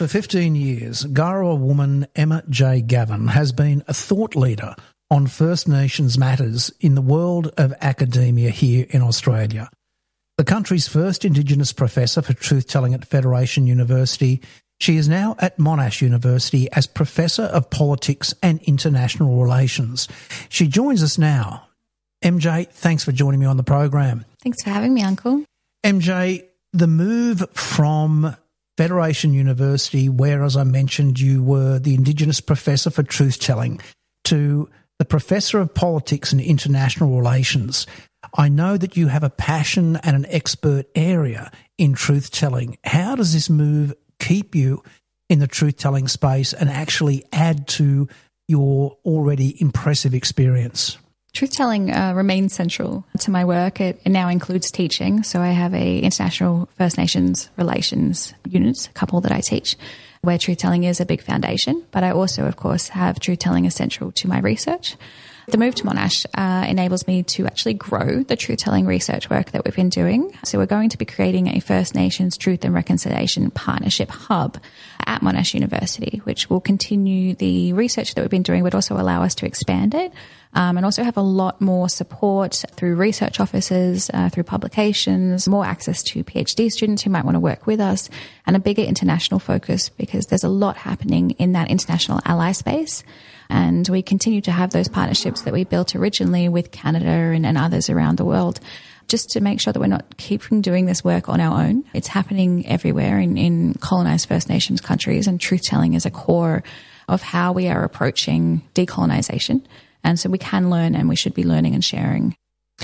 For 15 years, Garawa woman Emma J. Gavin has been a thought leader on First Nations matters in the world of academia here in Australia. The country's first Indigenous professor for truth-telling at Federation University, she is now at Monash University as Professor of Politics and International Relations. She joins us now. MJ, thanks for joining me on the program. Thanks for having me, Uncle. MJ, the move from Federation University, where, as I mentioned, you were the Indigenous Professor for Truth-Telling, to the Professor of Politics and International Relations. I know that you have a passion and an expert area in truth-telling. How does this move keep you in the truth-telling space and actually add to your already impressive experience? Truth-telling remains central to my work. It now includes teaching. So I have a International First Nations Relations unit, a couple that I teach, where truth-telling is a big foundation. But I also, of course, have truth-telling essential to my research. The move to Monash enables me to actually grow the truth-telling research work that we've been doing. So we're going to be creating a First Nations Truth and Reconciliation Partnership Hub at Monash University, which will continue the research that we've been doing, but also allow us to expand it. And also have a lot more support through research offices, through publications, more access to PhD students who might want to work with us, and a bigger international focus because there's a lot happening in that international ally space. And we continue to have those partnerships that we built originally with Canada and others around the world, just to make sure that we're not keeping doing this work on our own. It's happening everywhere in colonized First Nations countries, and truth-telling is a core of how we are approaching decolonization. And so we can learn, and we should be learning and sharing.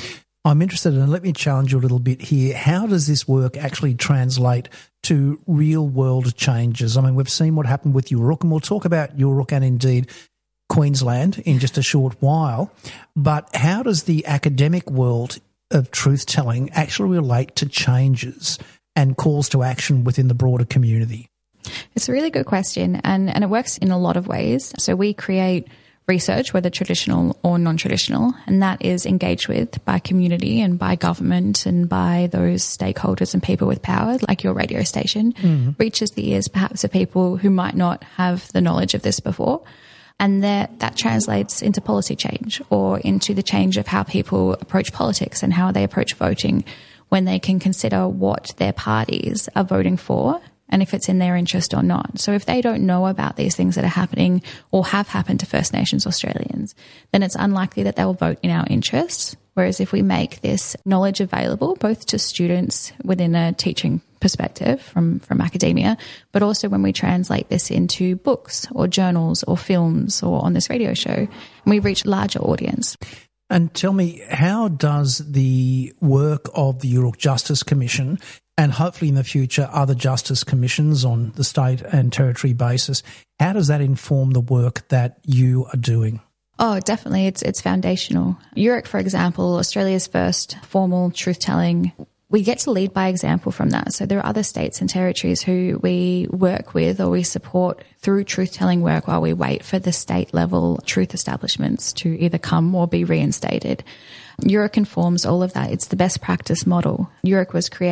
I'm interested, and let me challenge you a little bit here. How does this work actually translate to real-world changes? I mean, we've seen what happened with Yurruk, and we'll talk about Yurruk and indeed Queensland in just a short while. But how does the academic world of truth-telling actually relate to changes and calls to action within the broader community? It's a really good question, and it works in a lot of ways. So we create research, whether traditional or non-traditional, and that is engaged with by community and by government and by those stakeholders and people with power, like your radio station, reaches the ears perhaps of people who might not have the knowledge of this before. And that translates into policy change or into the change of how people approach politics and how they approach voting when they can consider what their parties are voting for and if it's in their interest or not. So if they don't know about these things that are happening or have happened to First Nations Australians, then it's unlikely that they will vote in our interests. Whereas if we make this knowledge available both to students within a teaching perspective from academia, but also when we translate this into books or journals or films or on this radio show, and we reach a larger audience. And tell me, how does the work of the Yurruk Justice Commission and hopefully in the future other justice commissions on the state and territory basis, how does that inform the work that you are doing? Oh, definitely. It's foundational. Yurruk, for example, Australia's first formal truth-telling, we get to lead by example from that. So there are other states and territories who we work with or we support through truth-telling work while we wait for the state-level truth establishments to either come or be reinstated. Yurruk informs all of that. It's the best practice model. Yurruk was created